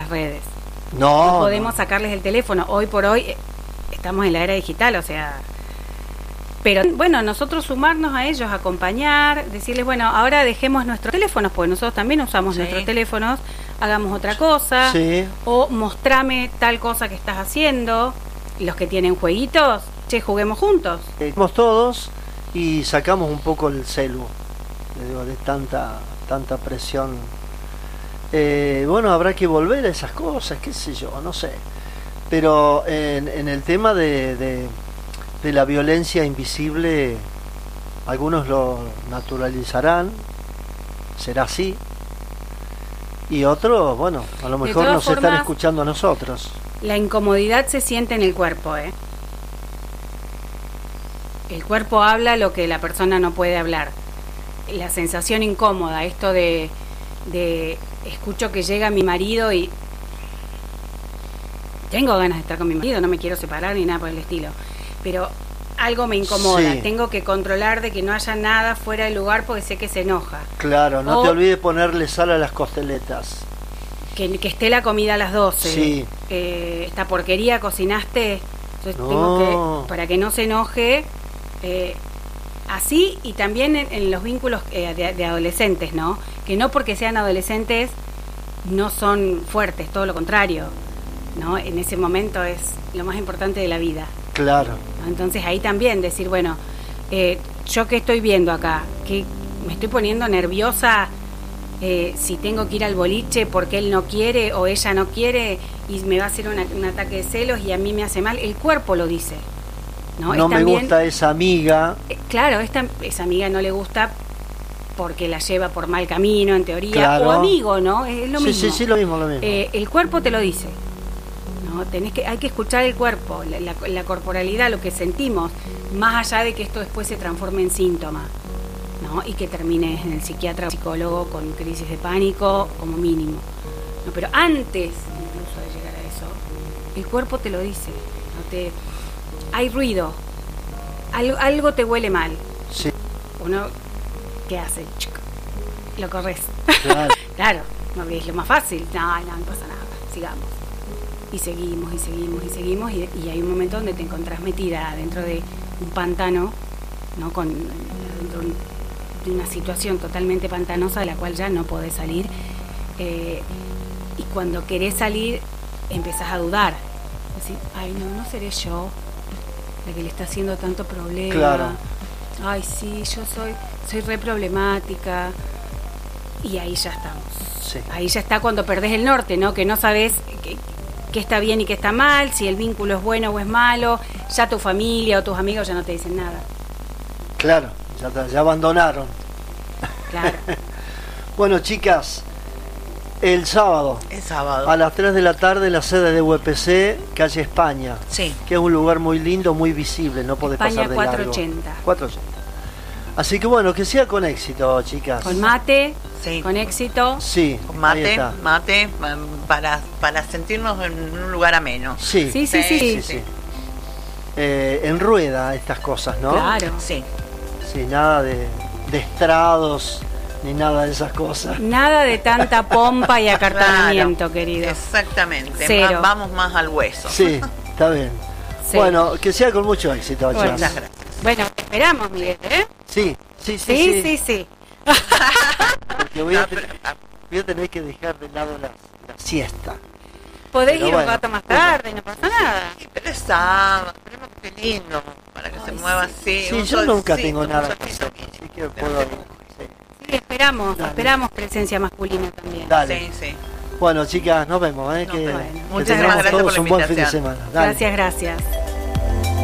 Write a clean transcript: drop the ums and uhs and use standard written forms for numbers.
las redes. No podemos sacarles el teléfono. Hoy por hoy estamos en la era digital, o sea... Pero bueno, nosotros sumarnos a ellos, acompañar, decirles, bueno, ahora dejemos nuestros teléfonos, porque nosotros también usamos nuestros teléfonos, hagamos otra cosa, o mostrame tal cosa que estás haciendo. Los que tienen jueguitos, juguemos juntos. Vamos todos y sacamos un poco el celu, de tanta presión. Bueno, habrá que volver a esas cosas, qué sé yo, no sé. Pero en el tema de la violencia invisible, algunos lo naturalizarán, será así, y otros, bueno, a lo mejor nos están escuchando a nosotros. La incomodidad se siente en el cuerpo, El cuerpo habla lo que la persona no puede hablar. La sensación incómoda, esto de escucho que llega mi marido y tengo ganas de estar con mi marido, no me quiero separar ni nada por el estilo, pero algo me incomoda, tengo que controlar de que no haya nada fuera del lugar porque sé que se enoja. Claro, no te olvides ponerle sal a las costeletas. Que esté la comida a las 12. Esta porquería cocinaste, entonces tengo que, para que no se enoje, así, y también en los vínculos de adolescentes, ¿no? Que no porque sean adolescentes no son fuertes, todo lo contrario, ¿no? En ese momento es lo más importante de la vida. Claro. Entonces ahí también decir, bueno, yo qué estoy viendo acá, que me estoy poniendo nerviosa, si tengo que ir al boliche porque él no quiere o ella no quiere y me va a hacer un ataque de celos y a mí me hace mal, el cuerpo lo dice. No me gusta esa amiga. Claro, esa amiga no le gusta porque la lleva por mal camino, en teoría, o amigo, ¿no? Es lo mismo. Sí, lo mismo. El cuerpo te lo dice. Hay que escuchar el cuerpo, la corporalidad, lo que sentimos, más allá de que esto después se transforme en síntoma, ¿no? Y que termine en el psiquiatra o psicólogo con crisis de pánico como mínimo. No, pero antes incluso de llegar a eso, el cuerpo te lo dice. Hay ruido, algo te huele mal. Sí. Uno, ¿qué hace? Lo corres. Claro. Claro, no es lo más fácil. No pasa nada, sigamos. Y seguimos y hay un momento donde te encontrás metida dentro de un pantano, ¿no? Dentro de una situación totalmente pantanosa de la cual ya no podés salir, y cuando querés salir empezás a dudar, decir, ay no seré yo la que le está haciendo tanto problema. Claro. Ay sí, yo soy re problemática, y ahí ya estamos. Sí. Ahí ya está cuando perdés el norte, ¿no? Que no sabés qué está bien y qué está mal, si el vínculo es bueno o es malo, ya tu familia o tus amigos ya no te dicen nada. Claro, ya abandonaron. Claro. Bueno, chicas, el sábado a las 3 de la tarde, la sede de UPC, calle España, que es un lugar muy lindo, muy visible, no podés pasar de largo. España 480. 480. Así que bueno, que sea con éxito, chicas. Con mate, con éxito. Sí, con mate para sentirnos en un lugar ameno. Sí. En rueda estas cosas, ¿no? Claro. Sí, nada de estrados ni nada de esas cosas. Nada de tanta pompa y acartonamiento, querido. Exactamente. Cero. Vamos más al hueso. Sí, está bien. Sí. Bueno, que sea con mucho éxito, chicas. Muchas gracias. Bueno, esperamos, Miguel, ¿eh? Sí. Porque voy a tener que dejar de lado la siesta. Podés ir un rato más tarde, no pasa nada. Sí, pero es sábado, esperemos que esté lindo, para que se mueva así. Sí, yo nunca tengo nada que hacer, así que puedo ir. Sí, esperamos presencia masculina también. Dale. Sí. Bueno, chicas, nos vemos. Muchas gracias por la invitación. Un buen fin de semana. Dale. Gracias.